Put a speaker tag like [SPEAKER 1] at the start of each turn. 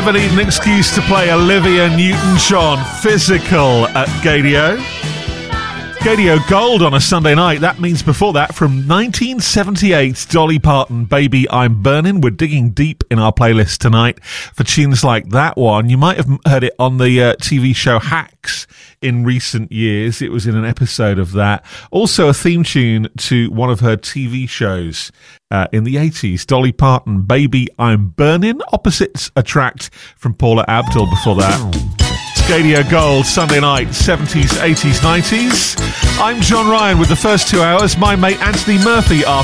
[SPEAKER 1] never need an excuse to play Olivia Newton-John. Physical at Gadio. Gadio Gold on a Sunday night. That means before that, from 1978, Dolly Parton, Baby I'm Burning. We're digging deep in our playlist tonight for tunes like that one. You might have heard it on the TV show Hacks in recent years. It was in an episode of that. Also a theme tune to one of her TV shows in the 80s. Dolly Parton, Baby I'm Burning. Opposites Attract from Paula Abdul before that. Gadio Gold, Sunday night, 70s, 80s, 90s. I'm John Ryan with the first 2 hours. My mate Anthony Murphy after.